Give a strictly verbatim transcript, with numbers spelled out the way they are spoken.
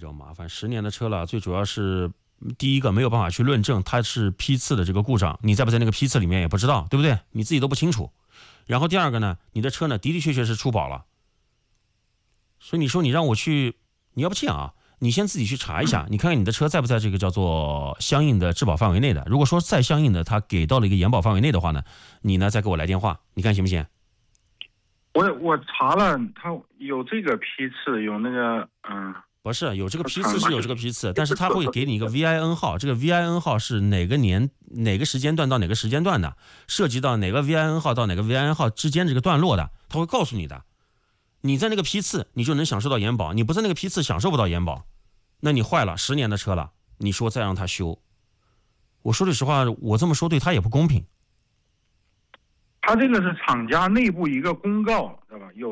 较麻烦。十年的车了，最主要是第一个没有办法去论证它是批次的这个故障，你在不在那个批次里面也不知道，对不对？你自己都不清楚。然后第二个呢，你的车呢的的确确是出保了，所以你说你让我去，你要不这样啊？你先自己去查一下，你看看你的车在不在这个叫做相应的质保范围内的。如果说在相应的，它给到了一个延保范围内的话呢，你呢再给我来电话，你看行不行？ 我我查了，它有这个批次，有那个嗯， 不是有这个批次是有这个批次，但是它会给你一个 V I N 号，这个 V I N 号是哪个年哪个时间段到哪个时间段的，涉及到哪个 V I N 号到哪个 V I N 号之间这个段落的，它会告诉你的。你在那个批次，你就能享受到延保；你不在那个批次，享受不到延保。那你坏了十年的车了，你说再让他修，我说句实话，我这么说对他也不公平。 他这个是厂家内部一个公告，